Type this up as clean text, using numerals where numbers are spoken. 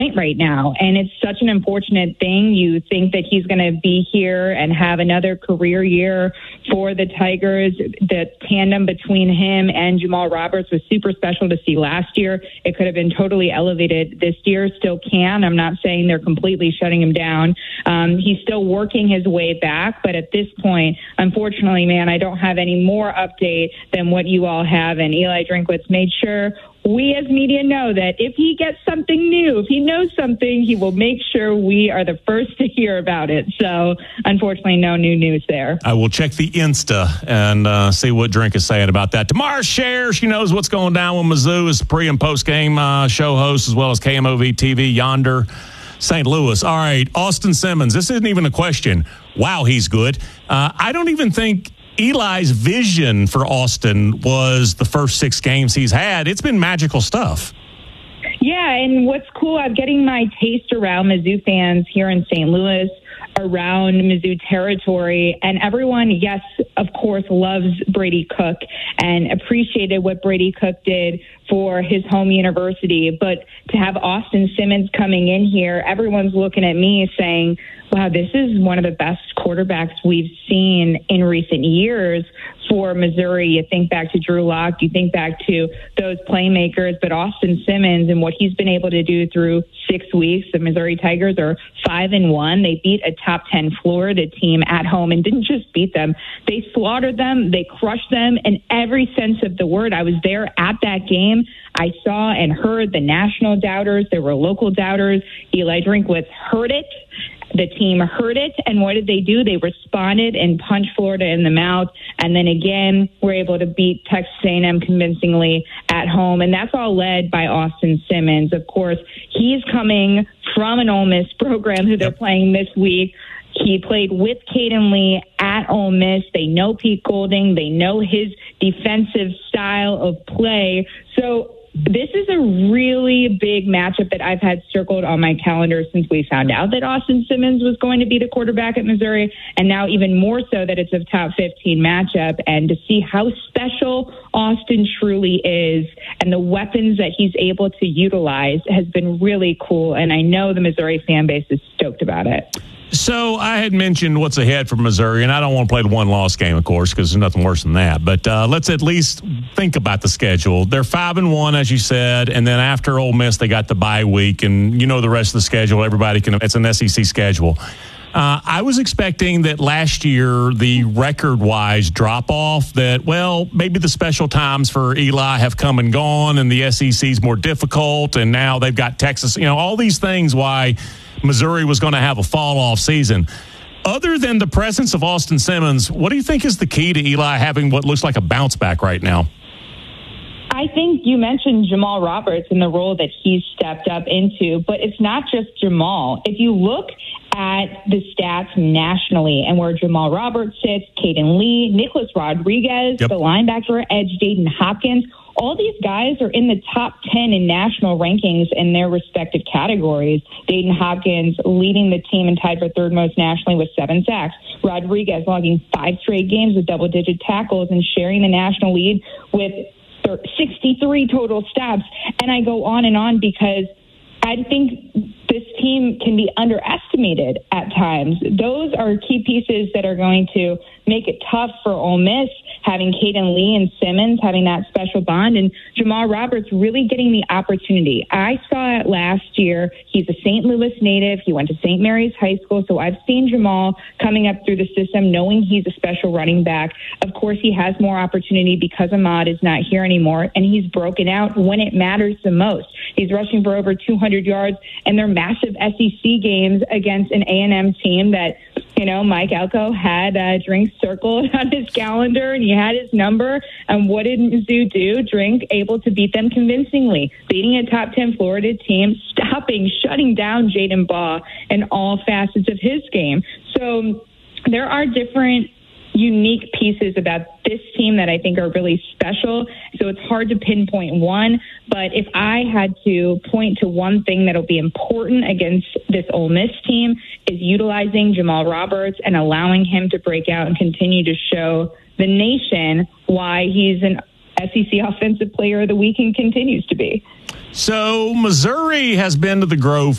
right now. And it's such an unfortunate thing. You think that he's going to be here and have another career year for the Tigers. The tandem between him and Jamal Roberts was super special to see last year. It could have been totally elevated this year, still can. I'm not saying they're completely shutting him down. He's still working his way back. But at this point, unfortunately, man, I don't have any more update than what you all have. And Eli Drinkwitz made sure we as media know that if he gets something new, if he knows something, he will make sure we are the first to hear about it. So, unfortunately, no new news there. I will check the Insta and see what Drink is saying about that. Tamara shares. She knows what's going down with Mizzou as pre- and post-game show host, as well as KMOV TV yonder, St. Louis. All right, Austin Simmons. This isn't even a question. Wow, he's good. I don't even think Eli's vision for Austin was the first 6 games he's had. It's been magical stuff. Yeah, and what's cool, I'm getting my taste around Mizzou fans here in St. Louis, around Mizzou territory, and everyone, yes, of course, loves Brady Cook and appreciated what Brady Cook did for his home university. But to have Austin Simmons coming in here, everyone's looking at me saying, wow, this is one of the best quarterbacks we've seen in recent years for Missouri. You think back to Drew Lock, you think back to those playmakers, but Austin Simmons and what he's been able to do through 6 weeks. The Missouri Tigers are 5-1. They beat a top 10 Florida team at home and didn't just beat them. They slaughtered them. They crushed them in every sense of the word. I was there at that game. I saw and heard the national doubters. There were local doubters. Eli Drinkwitz heard it. The team heard it, and what did they do? They responded and punched Florida in the mouth, and then again were able to beat Texas A&M convincingly at home, and that's all led by Austin Simmons. Of course, he's coming from an Ole Miss program who they're playing this week. He played with Caden Lee at Ole Miss. They know Pete Golding. They know his defensive style of play. So this is a really big matchup that I've had circled on my calendar since we found out that Austin Simmons was going to be the quarterback at Missouri, and now even more so that it's a top 15 matchup. And to see how special Austin truly is and the weapons that he's able to utilize has been really cool, and I know the Missouri fan base is stoked about it. So I had mentioned what's ahead for Missouri, and I don't want to play the one-loss game, of course, because there's nothing worse than that. But let's at least think about the schedule. They're 5-1, as you said, and then after Ole Miss, they got the bye week, and you know the rest of the schedule. Everybody can. It's an SEC schedule. I was expecting that last year, the record-wise drop-off, that, well, maybe the special times for Eli have come and gone, and the SEC's more difficult, and now they've got Texas. You know, all these things why Missouri was going to have a fall-off season. Other than the presence of Austin Simmons, what do you think is the key to Eli having what looks like a bounce back right now? I think you mentioned Jamal Roberts and the role that he's stepped up into, but it's not just Jamal. If you look at the stats nationally and where Jamal Roberts sits, Caden Lee, Nicholas Rodriguez, the linebacker edge, Dayton Hopkins, all these guys are in the top 10 in national rankings in their respective categories. Dayton Hopkins leading the team and tied for third most nationally with 7 sacks. Rodriguez logging 5 straight games with double-digit tackles and sharing the national lead with 63 total stops. And I go on because I think this team can be underestimated at times. Those are key pieces that are going to make it tough for Ole Miss, having Caden Lee and Simmons having that special bond, and Jamal Roberts really getting the opportunity. I saw it last year. He's a St. Louis native. He went to St. Mary's High School, so I've seen Jamal coming up through the system, knowing he's a special running back. Of course, he has more opportunity because Ahmad is not here anymore, and he's broken out when it matters the most. He's rushing for over 200 yards, and they're massive SEC games against an A&M team that, you know, Mike Elko had Drink circled on his calendar, and he had his number. And what did Mizzou do? Drink able to beat them convincingly, beating a top 10 Florida team, shutting down Jaden Baugh in all facets of his game. So there are different unique pieces about this team that I think are really special. So it's hard to pinpoint one, but if I had to point to one thing that'll be important against this Ole Miss team is utilizing Jamal Roberts and allowing him to break out and continue to show the nation why he's an SEC Offensive Player of the Week and continues to be. So Missouri has been to the Grove